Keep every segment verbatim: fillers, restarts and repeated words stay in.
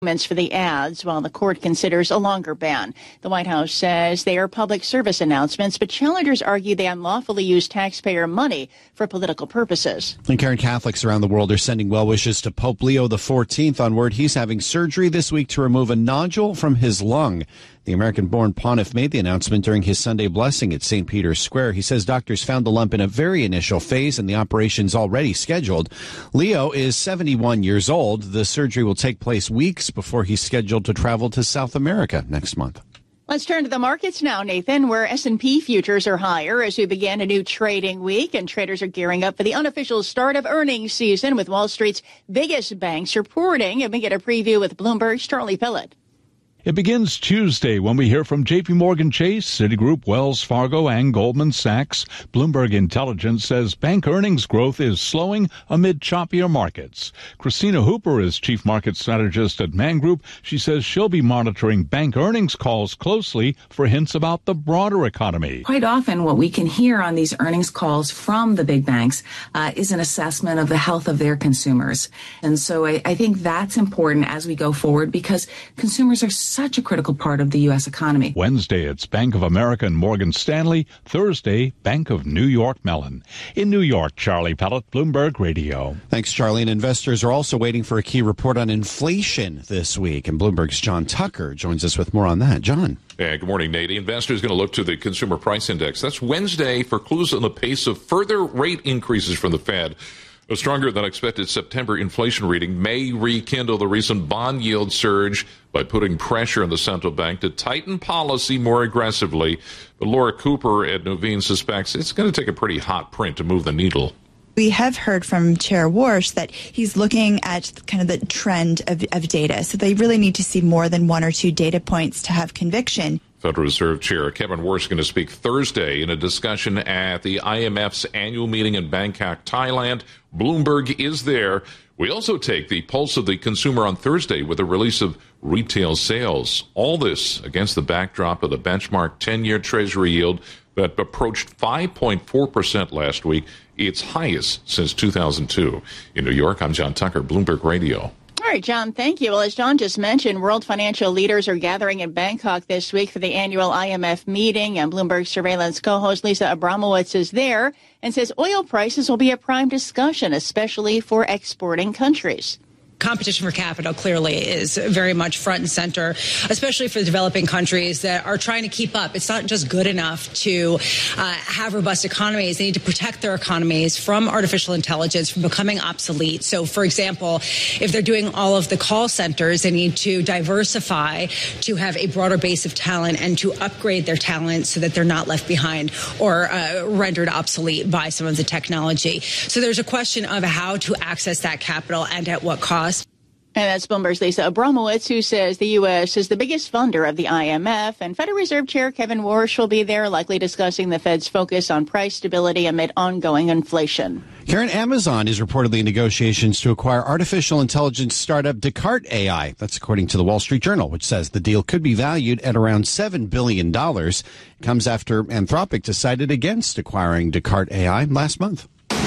for the ads while the court considers a longer ban. The White House says they are public service announcements, but challengers argue they unlawfully use taxpayer money for political purposes. And Karen, Catholics around the world are sending well wishes to Pope Leo the fourteenth on word he's having surgery this week to remove a nodule from his lung. The American-born pontiff made the announcement during his Sunday blessing at Saint Peter's Square. He says doctors found the lump in a very initial phase and the operation's already scheduled. Leo is seventy-one years old. The surgery will take place weeks before he's scheduled to travel to South America next month. Let's turn to the markets now, Nathan, where S and P futures are higher as we begin a new trading week, and traders are gearing up for the unofficial start of earnings season with Wall Street's biggest banks reporting. And we get a preview with Bloomberg's Charlie Pillett. It begins Tuesday when we hear from J P Morgan Chase, Citigroup, Wells Fargo, and Goldman Sachs. Bloomberg Intelligence says bank earnings growth is slowing amid choppier markets. Christina Hooper is chief market strategist at Man Group. She says she'll be monitoring bank earnings calls closely for hints about the broader economy. Quite often what we can hear on these earnings calls from the big banks uh, is an assessment of the health of their consumers. And so I, I think that's important as we go forward because consumers are such a critical part of the U S economy. Wednesday, it's Bank of America and Morgan Stanley. Thursday, Bank of New York Mellon. In New York, Charlie Pellett, Bloomberg Radio. Thanks, Charlie. And investors are also waiting for a key report on inflation this week. And Bloomberg's John Tucker joins us with more on that. John. Yeah, good morning, Nate. Investors going to look to the Consumer Price Index. That's Wednesday for clues on the pace of further rate increases from the Fed. A stronger than expected September inflation reading may rekindle the recent bond yield surge by putting pressure on the central bank to tighten policy more aggressively. But Laura Cooper at Nuveen suspects it's going to take a pretty hot print to move the needle. We have heard from Chair Warsh that he's looking at kind of the trend of, of data. So they really need to see more than one or two data points to have conviction. Federal Reserve Chair Kevin Warsh is going to speak Thursday in a discussion at the I M F's annual meeting in Bangkok, Thailand. Bloomberg is there. We also take the pulse of the consumer on Thursday with the release of retail sales. All this against the backdrop of the benchmark ten-year Treasury yield that approached five point four percent last week, its highest since two thousand two. In New York, I'm John Tucker, Bloomberg Radio. All right, John, thank you. Well, as John just mentioned, world financial leaders are gathering in Bangkok this week for the annual I M F meeting, and Bloomberg Surveillance co-host Lisa Abramowitz is there and says oil prices will be a prime discussion, especially for exporting countries. Competition for capital clearly is very much front and center, especially for the developing countries that are trying to keep up. It's not just good enough to uh, have robust economies. They need to protect their economies from artificial intelligence, from becoming obsolete. So, for example, if they're doing all of the call centers, they need to diversify to have a broader base of talent and to upgrade their talent so that they're not left behind or uh, rendered obsolete by some of the technology. So there's a question of how to access that capital and at what cost. And that's Bloomberg's Lisa Abramowitz, who says the U S is the biggest funder of the I M F. And Federal Reserve Chair Kevin Warsh will be there, likely discussing the Fed's focus on price stability amid ongoing inflation. Karen, Amazon is reportedly in negotiations to acquire artificial intelligence startup Descartes A I. That's according to the Wall Street Journal, which says the deal could be valued at around seven billion dollars. It comes after Anthropic decided against acquiring Descartes A I last month.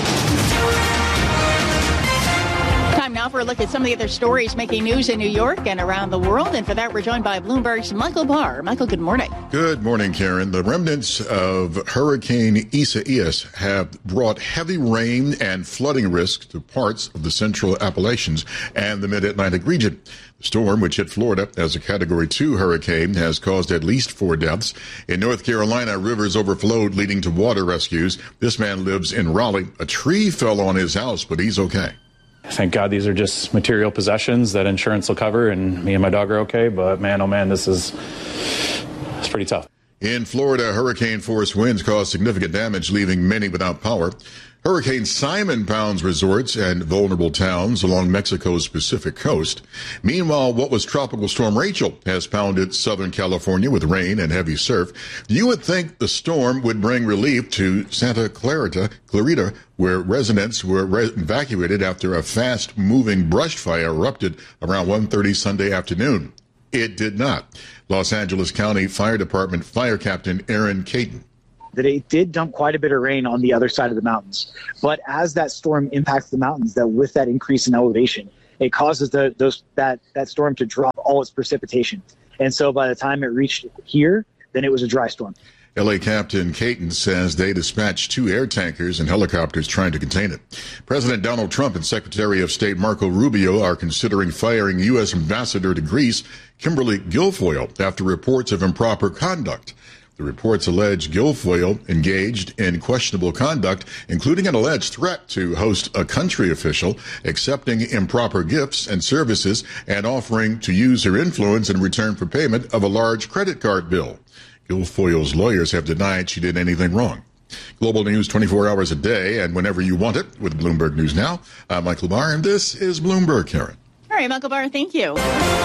Now for a look at some of the other stories making news in New York and around the world. And for that, we're joined by Bloomberg's Michael Barr. Michael, good morning. Good morning, Karen. The remnants of Hurricane Isaias have brought heavy rain and flooding risks to parts of the central Appalachians and the mid-Atlantic region. The storm, which hit Florida as a Category two hurricane, has caused at least four deaths. In North Carolina, rivers overflowed, leading to water rescues. This man lives in Raleigh. A tree fell on his house, but he's okay. Thank God these are just material possessions that insurance will cover, and me and my dog are okay. But man, oh man, this is it's pretty tough. In Florida, hurricane-force winds caused significant damage, leaving many without power. Hurricane Simon pounds resorts and vulnerable towns along Mexico's Pacific coast. Meanwhile, what was Tropical Storm Rachel has pounded Southern California with rain and heavy surf. You would think the storm would bring relief to Santa Clarita, Clarita, where residents were re- evacuated after a fast-moving brush fire erupted around one thirty Sunday afternoon. It did not. Los Angeles County Fire Department Fire Captain Aaron Caton. That it did dump quite a bit of rain on the other side of the mountains. But as that storm impacts the mountains, that with that increase in elevation, it causes the those that that storm to drop all its precipitation. And so by the time it reached here, then it was a dry storm. L A Captain Caton says they dispatched two air tankers and helicopters trying to contain it. President Donald Trump and Secretary of State Marco Rubio are considering firing U S Ambassador to Greece, Kimberly Guilfoyle, after reports of improper conduct. The reports allege Guilfoyle engaged in questionable conduct, including an alleged threat to host a country official, accepting improper gifts and services, and offering to use her influence in return for payment of a large credit card bill. Guilfoyle's lawyers have denied she did anything wrong. Global news twenty-four hours a day and whenever you want it with Bloomberg News Now. I'm Michael Barr, and this is Bloomberg, Karen. All right, Michael Barr, thank you.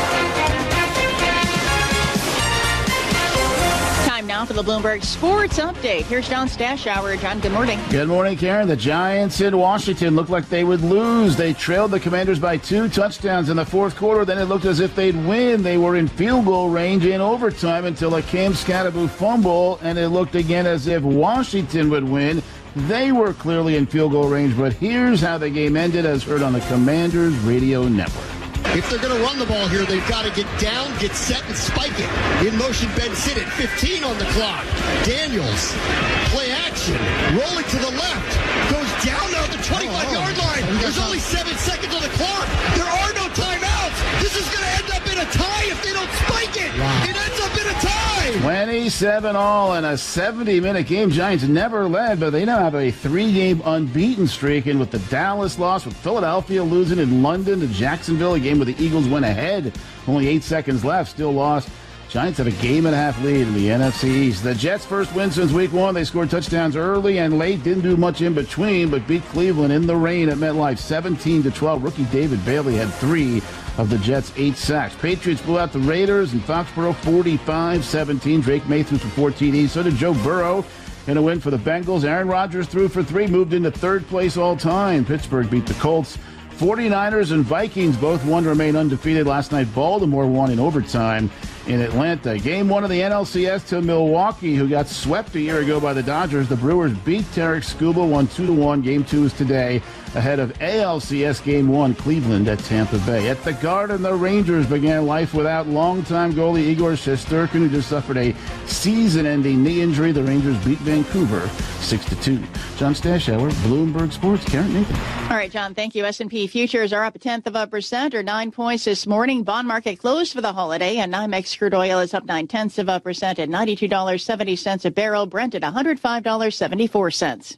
Time now for the Bloomberg Sports Update. Here's John Stashower. John, good morning. Good morning, Karen. The Giants in Washington looked like they would lose. They trailed the Commanders by two touchdowns in the fourth quarter. Then it looked as if they'd win. They were in field goal range in overtime until a Cam Scatterbo fumble, and it looked again as if Washington would win. They were clearly in field goal range, but here's how the game ended as heard on the Commanders radio network. If they're going to run the ball here, they've got to get down, get set, and spike it. In motion, Ben Sinnott, fifteen on the clock. Daniels, play action, rolling to the left, goes down now at the twenty-five-yard line. There's only seven seconds on the clock. There are no timeouts. This is going to end up in a tie if they don't spike it. Wow. It ends up in a tie. twenty-seven all in a seventy-minute game. Giants never led, but they now have a three-game unbeaten streak. And with the Dallas loss, with Philadelphia losing in London to Jacksonville, a game where the Eagles went ahead, only eight seconds left, still lost. Giants have a game and a half lead in the N F C East. The Jets' first win since week one. They scored touchdowns early and late, didn't do much in between, but beat Cleveland in the rain at MetLife seventeen to twelve. Rookie David Bailey had three of the Jets' eight sacks. Patriots blew out the Raiders in Foxborough forty-five seventeen. Drake May threw for fourteen each. So did Joe Burrow in a win for the Bengals. Aaron Rodgers threw for three, moved into third place all time. Pittsburgh beat the Colts. forty-niners and Vikings both won to remain undefeated last night. Baltimore won in overtime in Atlanta. Game one of the N L C S to Milwaukee, who got swept a year ago by the Dodgers. The Brewers beat Tarek Skubal, won two to one. Game two is today ahead of A L C S Game one, Cleveland at Tampa Bay. At the Garden, the Rangers began life without longtime goalie Igor Shesterkin, who just suffered a season-ending knee injury. The Rangers beat Vancouver six to two. John Stashower, Bloomberg Sports. Karen Nathan. All right, John, thank you. S and P futures are up a tenth of a percent, or nine points this morning. Bond market closed for the holiday, and NYMEX crude oil is up nine tenths of a percent at ninety-two dollars and seventy cents a barrel. Brent at one hundred five dollars and seventy-four cents.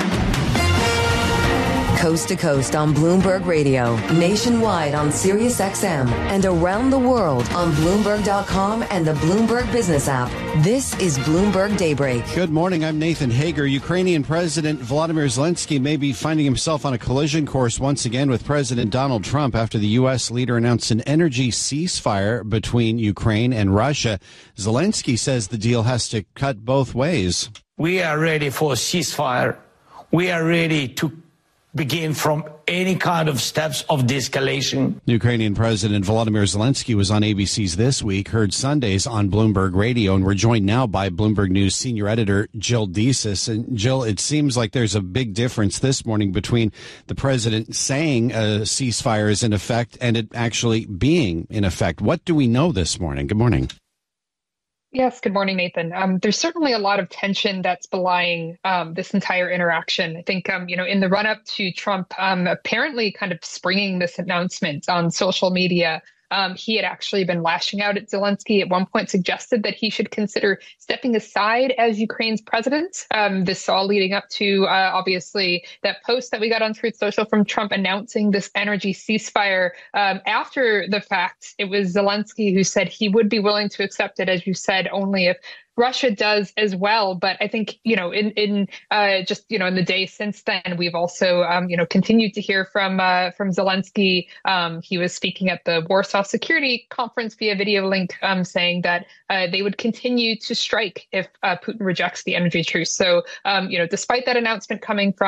Coast to coast on Bloomberg Radio, nationwide on Sirius X M, and around the world on Bloomberg dot com and the Bloomberg Business app. This is Bloomberg Daybreak. Good morning. I'm Nathan Hager. Ukrainian President Volodymyr Zelensky may be finding himself on a collision course once again with President Donald Trump after the U S leader announced an energy ceasefire between Ukraine and Russia. Zelensky says the deal has to cut both ways. We are ready for a ceasefire. We are ready to begin from any kind of steps of de-escalation. Ukrainian President Volodymyr Zelensky was on A B C's This Week, heard Sundays on Bloomberg Radio, and we're joined now by Bloomberg News senior editor Jill Desis. And Jill, it seems like there's a big difference this morning between the president saying a ceasefire is in effect and it actually being in effect. What do we know this morning? Good morning. Yes, good morning, Nathan. Um, there's certainly a lot of tension that's belying um, this entire interaction. I think, um, you know, in the run-up to Trump um, apparently kind of springing this announcement on social media, Um, he had actually been lashing out at Zelensky, at one point suggested that he should consider stepping aside as Ukraine's president. Um, this all leading up to, uh, obviously, that post that we got on Truth Social from Trump announcing this energy ceasefire. Um, after the fact, it was Zelensky who said he would be willing to accept it, as you said, only if Russia does as well. But I think, you know, in, in uh, just, you know, in the days since then, we've also, um, you know, continued to hear from uh, from Zelensky. Um, he was speaking at the Warsaw Security Conference via video link, um, saying that uh, they would continue to strike if uh, Putin rejects the energy truce. So, um, you know, despite that announcement coming from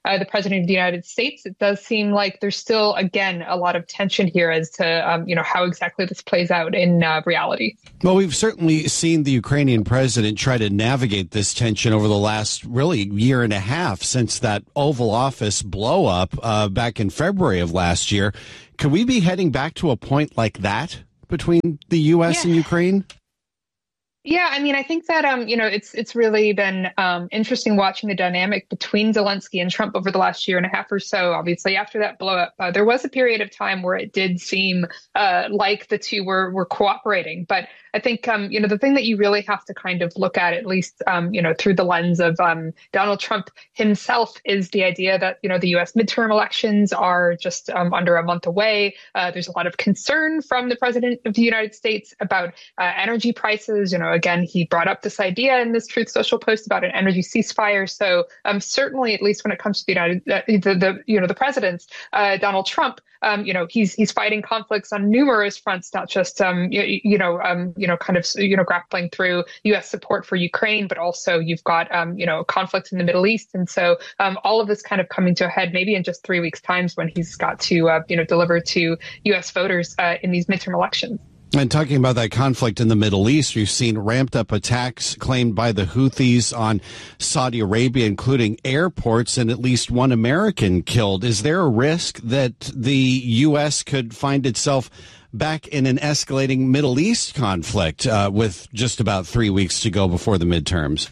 uh, the president of the United States, it does seem like there's still, again, a lot of tension here as to, um, you know, how exactly this plays out in uh, reality. Well, we've certainly seen the Ukrainian president try to navigate this tension over the last really year and a half since that Oval Office blow up uh, back in February of last year. Could we be heading back to a point like that between the U S yeah. and Ukraine? Yeah, I mean, I think that, um, you know, it's it's really been um, interesting watching the dynamic between Zelensky and Trump over the last year and a half or so. Obviously, after that blow up, uh, there was a period of time where it did seem uh, like the two were were cooperating. But I think, um, you know, the thing that you really have to kind of look at, at least, um, you know, through the lens of um, Donald Trump himself, is the idea that, you know, the U S midterm elections are just um, under a month away. Uh, there's a lot of concern from the president of the United States about uh, energy prices. You know, again, he brought up this idea in this Truth Social post about an energy ceasefire. So um, certainly, at least when it comes to the United, uh, the, the you know the president's uh, Donald Trump, um, you know he's he's fighting conflicts on numerous fronts, not just um, you, you know um, you know kind of you know grappling through U S support for Ukraine, but also you've got um, you know conflicts in the Middle East, and so um, all of this kind of coming to a head maybe in just three weeks' times when he's got to uh, you know deliver to U S voters uh, in these midterm elections. And talking about that conflict in the Middle East, we've seen ramped up attacks claimed by the Houthis on Saudi Arabia, including airports, and at least one American killed. Is there a risk that the U S could find itself back in an escalating Middle East conflict uh, with just about three weeks to go before the midterms?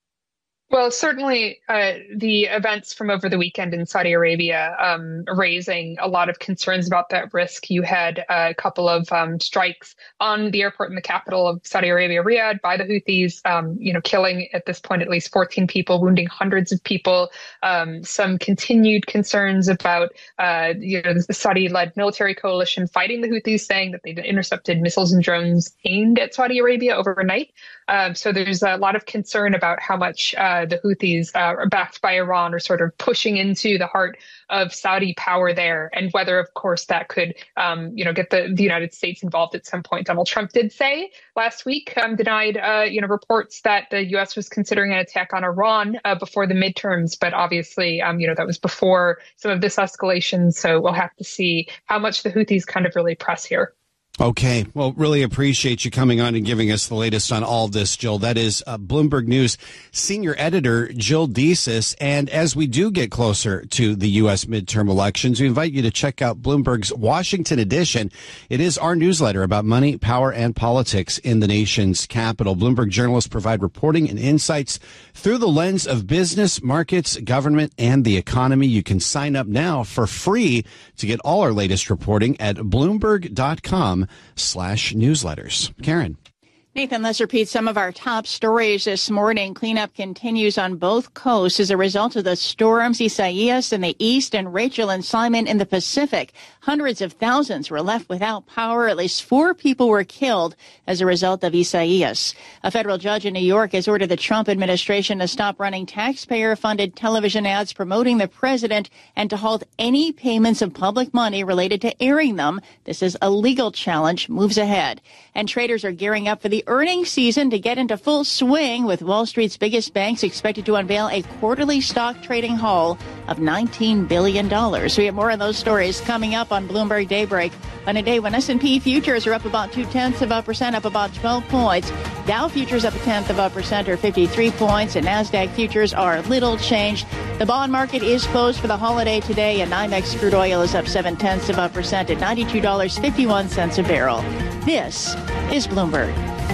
Well, certainly uh, the events from over the weekend in Saudi Arabia um, raising a lot of concerns about that risk. You had a couple of um, strikes on the airport in the capital of Saudi Arabia, Riyadh, by the Houthis, um, you know, killing at this point at least fourteen people, wounding hundreds of people. Um, some continued concerns about, uh, you know, the Saudi-led military coalition fighting the Houthis, saying that they'd intercepted missiles and drones aimed at Saudi Arabia overnight. Um, so there's a lot of concern about how much uh, the Houthis uh, are backed by Iran are sort of pushing into the heart of Saudi power there, and whether, of course, that could, um, you know, get the, the United States involved at some point. Donald Trump did say last week, um, denied, uh, you know, reports that the U S was considering an attack on Iran uh, before the midterms, but obviously, um, you know, that was before some of this escalation. So we'll have to see how much the Houthis kind of really press here. Okay. Well, really appreciate you coming on and giving us the latest on all this, Jill. That is uh, Bloomberg News senior editor Jill Desus. And as we do get closer to the U S midterm elections, we invite you to check out Bloomberg's Washington edition. It is our newsletter about money, power, and politics in the nation's capital. Bloomberg journalists provide reporting and insights through the lens of business, markets, government, and the economy. You can sign up now for free to get all our latest reporting at Bloomberg dot com slash newsletters. Karen. Nathan, let's repeat some of our top stories this morning. Cleanup continues on both coasts as a result of the storms Isaias in the east and Rachel and Simon in the Pacific. Hundreds of thousands were left without power. At least four people were killed as a result of Isaias. A federal judge in New York has ordered the Trump administration to stop running taxpayer-funded television ads promoting the president and to halt any payments of public money related to airing them. This is a legal challenge. Moves ahead. And traders are gearing up for the earnings season to get into full swing, with Wall Street's biggest banks expected to unveil a quarterly stock trading haul of nineteen billion dollars. We have more of those stories coming up on Bloomberg Daybreak on a day when S and P futures are up about two-tenths of a percent, up about twelve points. Dow futures up a tenth of a percent, or fifty-three points, and NASDAQ futures are little changed. The bond market is closed for the holiday today, and NYMEX crude oil is up seven-tenths of a percent at ninety-two dollars and fifty-one cents a barrel. This is Bloomberg.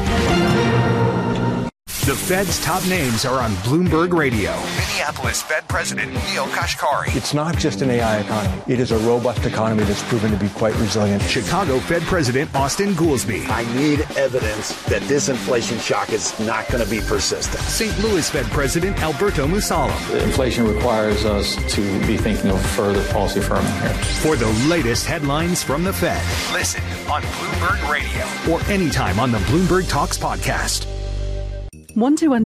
The Fed's top names are on Bloomberg Radio. Minneapolis Fed President Neel Kashkari. It's not just an A I economy. It is a robust economy that's proven to be quite resilient. Chicago Fed President Austin Goolsbee. I need evidence that this inflation shock is not going to be persistent. Saint Louis Fed President Alberto Musalem. Inflation requires us to be thinking of further policy firming here. For the latest headlines from the Fed, listen on Bloomberg Radio or anytime on the Bloomberg Talks podcast. Want to